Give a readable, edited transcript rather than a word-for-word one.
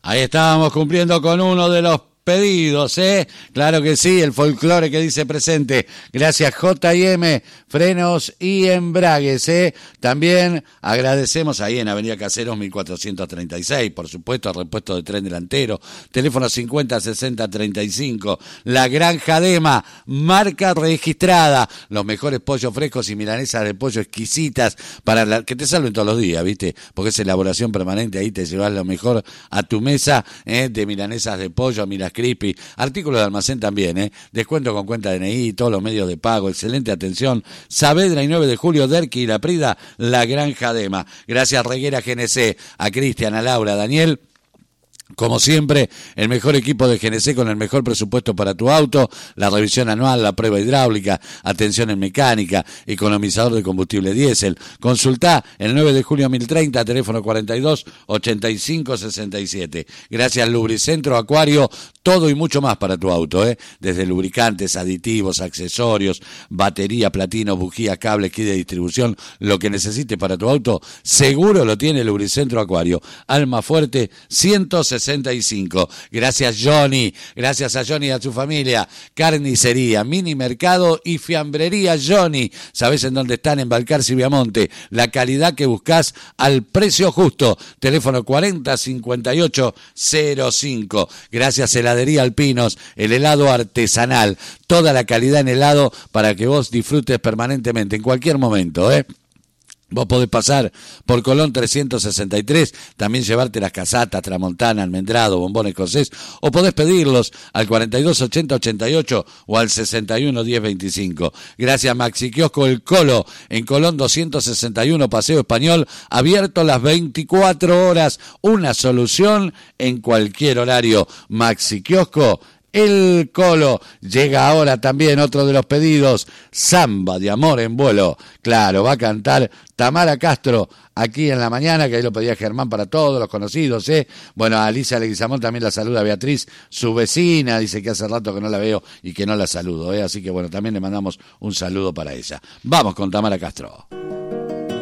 Ahí estábamos cumpliendo con uno de los pedidos, ¿eh? Claro que sí, el folclore que dice presente. Gracias J&M, frenos y embragues, ¿eh? También agradecemos ahí en Avenida Caseros 1436, por supuesto, repuesto de tren delantero, teléfono 506035, La Granja Dema, marca registrada, los mejores pollos frescos y milanesas de pollo exquisitas para que te salven todos los días, ¿viste? Porque es elaboración permanente, ahí te llevas lo mejor a tu mesa, de milanesas de pollo, crispy, artículos de almacén también, descuento con cuenta DNI, todos los medios de pago, excelente atención, Saavedra y 9 de julio, Derqui y La Prida, La Granja Dema. Gracias Reguera GNC, a Cristian, a Laura, a Daniel. Como siempre, el mejor equipo de GNC con el mejor presupuesto para tu auto, la revisión anual, la prueba hidráulica, atención en mecánica, economizador de combustible diésel. Consultá el 9 de julio 1030, teléfono 42 85 67. Gracias Lubricentro Acuario, todo y mucho más para tu auto, desde lubricantes, aditivos, accesorios, batería, platino, bujía, cable, kit de distribución, lo que necesites para tu auto, seguro lo tiene Lubricentro Acuario. Almafuerte 165. Gracias Johnny, gracias a Johnny y a su familia. Carnicería, mini mercado y fiambrería Johnny. ¿Sabés en dónde están? En Balcarce y Viamonte. La calidad que buscás al precio justo. Teléfono 40 58 05. Gracias Heladería Alpinos, el helado artesanal. Toda la calidad en helado para que vos disfrutes permanentemente en cualquier momento, Vos podés pasar por Colón 363, también llevarte las casatas, tramontana, almendrado, bombón escocés, o podés pedirlos al 42 80 88 o al 61 10 25. Gracias Maxi Kiosco El Colo, en Colón 261, Paseo Español, abierto las 24 horas, una solución en cualquier horario. Maxi Kiosco El Colo. Llega ahora también otro de los pedidos, Samba de Amor en Vuelo. Claro, va a cantar Tamara Castro aquí en la mañana, que ahí lo pedía Germán para todos los conocidos, Bueno, a Alicia Leguizamón también la saluda Beatriz, su vecina, dice que hace rato que no la veo y que no la saludo, Así que bueno, también le mandamos un saludo para ella. Vamos con Tamara Castro.